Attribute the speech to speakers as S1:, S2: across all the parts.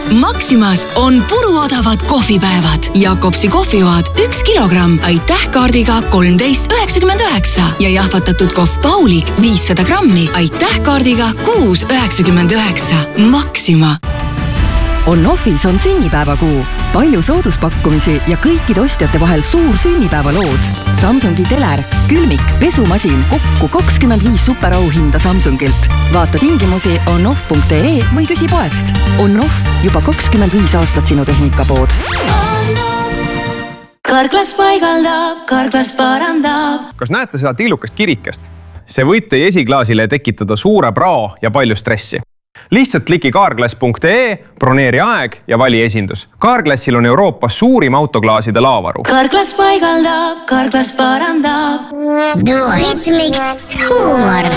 S1: Maximas on puruodavad kohvipäevad. Jakobsi kohvijoad 1 kilogramm aitäh kaardiga 13,99 ja jahvatatud kohv Paulik 500 grammi aitäh kaardiga 6,99. Maxima.
S2: On-Offis on sünnipäevakuu. Palju sooduspakkumisi ja kõikide ostjate vahel suur sünnipäevaloos. Samsungi teler, külmik, pesumasin, kokku 25 superauhinda Samsungilt. Vaata tingimusi onoff.ee või küsi poest. On-Off, juba 25 aastat sinu tehnikapood.
S3: Karklas paigaldab, Karklas parandab.
S4: Kas näete seda tillukast kirikest? See võib teie esiklaasile tekitada suure prao ja palju stressi. Lihtsalt kliki carglass.ee, broneeri aeg ja vali esindus. Carglassil on Euroopas suurim autoklaaside laavaru.
S3: Karklas paigaldab, Karklas parandab.
S5: Duohitmiks huumor.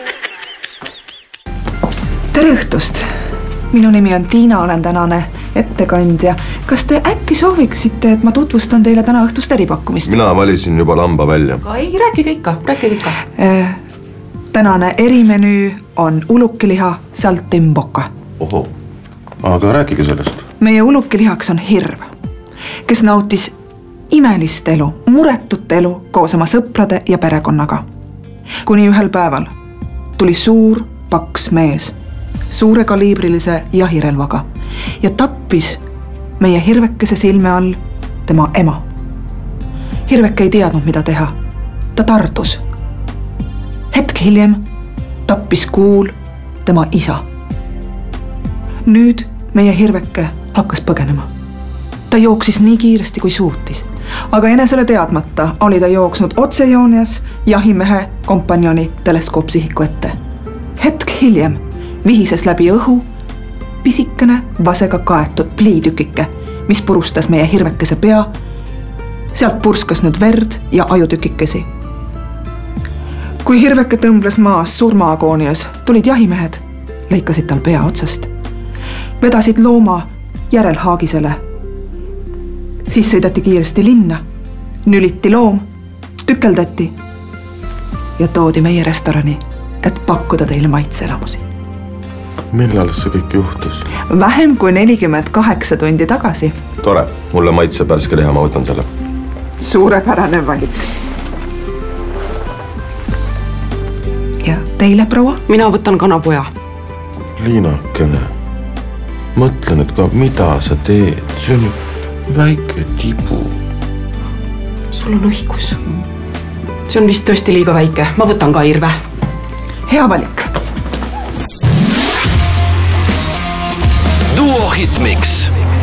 S6: Tere õhtust! Minu nimi on Tiina, olen tänane ettekandja. Kas te äkki sooviksite, et ma tutvustan teile täna õhtust eripakkumist?
S7: Mina valisin juba lamba välja.
S8: Ei, rääkige ikka.
S6: Tänane erimenüü on ulukiliha saltimboka.
S7: Oho, aga rääkige sellest.
S6: Meie ulukilihaks on hirv, kes nautis imelist elu, muretut elu koos oma sõprade ja perekonnaga. Kuni ühel päeval tuli suur, paks mees suure kaliibrilise jahirelvaga ja tappis meie hirvekese silme all tema ema. Hirveke ei teadnud, mida teha. Ta tardus. Hetk hiljem tappis kuul tema isa. Nüüd meie hirveke hakkas põgenema. Ta jooksis nii kiiresti kui suutis, aga enesele teadmata oli ta jooksnud otsejoonias jahimehe kompanjoni teleskoopsihiku ette. Hetk hiljem vihises läbi õhu pisikene vasega kaetud pliitükike, mis purustas meie hirvekese pea. Sealt purskas nüüd verd ja ajutükikesi. Kui hirveke tõmbles maas surmaagoonias, tulid jahimehed, lõikasid tal pea otsast, vedasid looma järelhaagisele. Siis sõidati kiiresti linna, nüliti loom, tükeldati ja toodi meie restorani, et pakkuda teile maitseelamusi.
S7: Millal see kõik juhtus?
S6: Vähem kui 48 tundi tagasi.
S7: Tore, mulle maitseb värske liha, ma võtan selle.
S6: Suurepärane valik. Ja teile, proua?
S8: Mina võtan kanapoja.
S7: Liinakene, mõtle nüüd ka, mida sa teed. See on väike tibu.
S8: Sul on õigus. See on vist tõesti liiga väike. Ma võtan ka irve.
S6: Hea valik.
S9: Duohitmiks.